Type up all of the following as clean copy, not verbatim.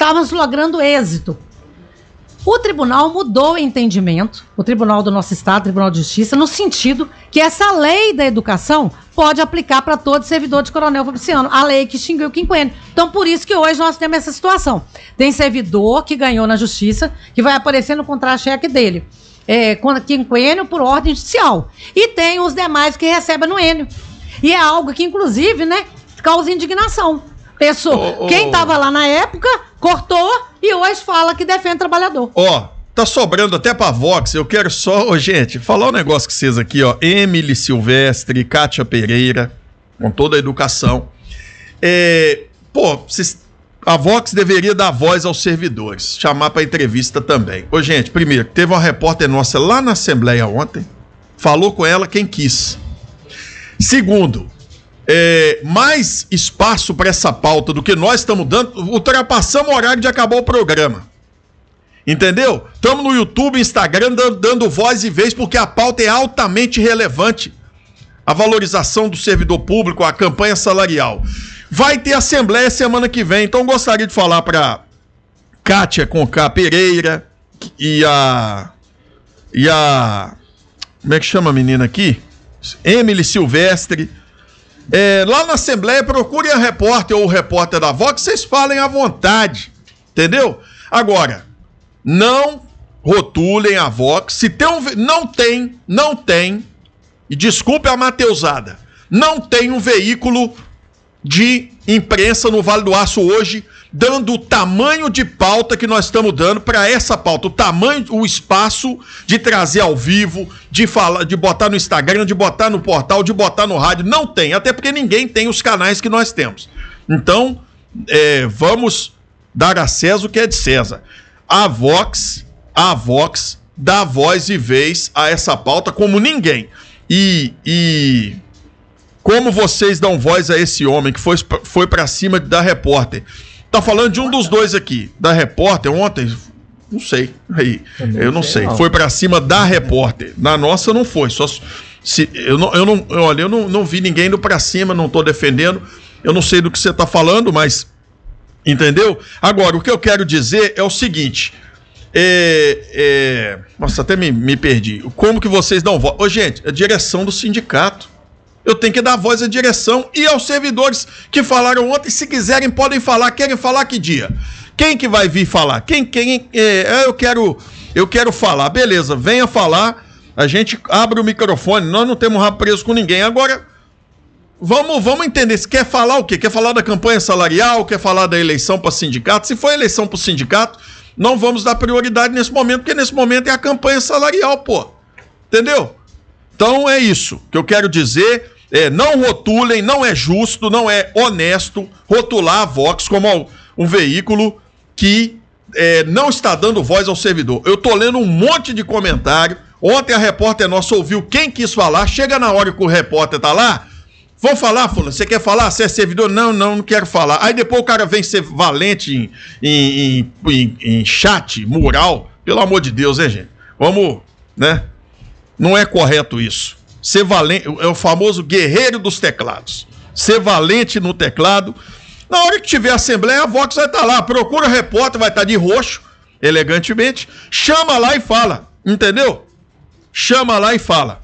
estávamos logrando êxito. O tribunal mudou o entendimento, o tribunal do nosso estado, o Tribunal de Justiça, no sentido que essa lei da educação pode aplicar para todo servidor de Coronel Fabriciano, a lei que extinguiu o quinquênio. Então, por isso que hoje nós temos essa situação. Tem servidor que ganhou na Justiça, que vai aparecer no contra-cheque dele, quinquênio por ordem judicial. E tem os demais que recebem no ênio. E é algo que, inclusive, né, causa indignação. Quem estava lá na época, cortou e hoje fala que defende o trabalhador. Tá sobrando até pra Vox, eu quero só, gente, falar um negócio com vocês aqui, Emily Silvestre, Kátia Pereira, com toda a educação. A Vox deveria dar voz aos servidores, chamar pra entrevista também. Gente, primeiro, teve uma repórter nossa lá na Assembleia ontem, falou com ela quem quis. Segundo, mais espaço para essa pauta do que nós estamos dando, ultrapassamos o horário de acabar o programa. Entendeu? Estamos no YouTube, Instagram, dando voz e vez, porque a pauta é altamente relevante. A valorização do servidor público, a campanha salarial. Vai ter assembleia semana que vem, então gostaria de falar para Kátia Conká Pereira e a... Como é que chama a menina aqui? Emily Silvestre. Lá na Assembleia, procurem a repórter ou o repórter da Vox, vocês falem à vontade, entendeu? Agora, não rotulem a Vox, se tem não tem, e desculpe a mateusada, não tem um veículo de imprensa no Vale do Aço hoje, dando o tamanho de pauta que nós estamos dando para essa pauta, o tamanho, o espaço de trazer ao vivo, de falar, de botar no Instagram, de botar no portal, de botar no rádio, não tem, até porque ninguém tem os canais que nós temos. Então, vamos dar a César o que é de César. A Vox dá voz e vez a essa pauta como ninguém. E como vocês dão voz a esse homem que foi para cima da repórter? Tá falando de um dos dois aqui, da repórter ontem, não sei, eu não sei. Foi pra cima da repórter, na nossa não foi, eu não vi ninguém indo pra cima, não tô defendendo, eu não sei do que você tá falando, mas, entendeu? Agora, o que eu quero dizer é o seguinte, nossa, até me perdi, como que vocês dão voz? Gente, a direção do sindicato. Eu tenho que dar voz à direção e aos servidores que falaram ontem, se quiserem, podem falar. Querem falar que dia? Quem que vai vir falar? Eu quero falar. Beleza, venha falar. A gente abre o microfone. Nós não temos rabo preso com ninguém. Agora, vamos entender. Se quer falar o quê? Quer falar da campanha salarial? Quer falar da eleição para sindicato? Se for eleição para o sindicato, não vamos dar prioridade nesse momento, porque nesse momento é a campanha salarial, pô. Entendeu? Então é isso que eu quero dizer. Não rotulem, não é justo, não é honesto rotular a Vox como um veículo que não está dando voz ao servidor. Eu tô lendo um monte de comentário. Ontem a repórter nossa ouviu quem quis falar. Chega na hora que o repórter tá lá. Vou falar, fulano, você quer falar? Você é servidor? Não quero falar. Aí depois o cara vem ser valente em chat, mural. Pelo amor de Deus, gente? Vamos, né? Não é correto isso. Ser valente, é o famoso guerreiro dos teclados. Ser valente no teclado. Na hora que tiver assembleia, a Vox vai estar lá. Procura o repórter, vai estar de roxo, elegantemente. Chama lá e fala. Entendeu? Chama lá e fala.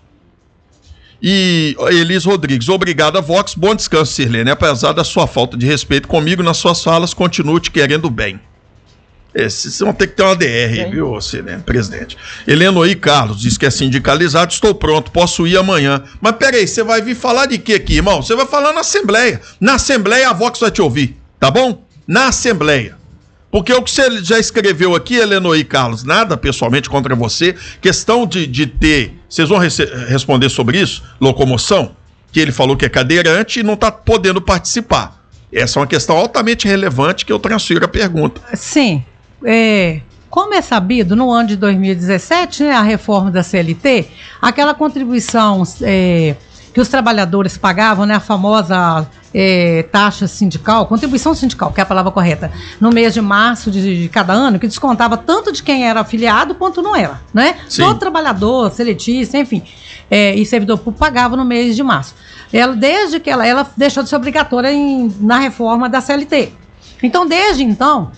E Elis Rodrigues, obrigado a Vox. Bom descanso, Sirlene. Apesar da sua falta de respeito comigo nas suas falas, continuo te querendo bem. Vocês vão ter que ter uma DR, viu, Sirlene, presidente? Helenoí Carlos diz que é sindicalizado, estou pronto, posso ir amanhã. Mas peraí, você vai vir falar de quê aqui, irmão? Você vai falar na Assembleia. Na Assembleia a Vox vai te ouvir, tá bom? Na Assembleia. Porque o que você já escreveu aqui, Helenoí Carlos, nada pessoalmente contra você, questão de ter... Vocês vão responder sobre isso? Locomoção? Que ele falou que é cadeirante e não está podendo participar. Essa é uma questão altamente relevante que eu transfiro a pergunta. Sim. Como é sabido, no ano de 2017, né, a reforma da CLT, aquela contribuição que os trabalhadores pagavam, né, a famosa taxa sindical, contribuição sindical, que é a palavra correta, no mês de março de cada ano, que descontava tanto de quem era afiliado quanto não era, né? Sim. Todo trabalhador, seletista, enfim, e servidor público pagava no mês de março. Desde que ela deixou de ser obrigatória na reforma da CLT. Então, desde então,